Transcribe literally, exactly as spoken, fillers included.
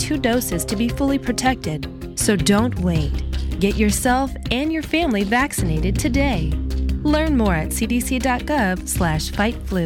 two doses to be fully protected. So don't wait. Get yourself and your family vaccinated today. Learn more at cdc.gov slash fight flu.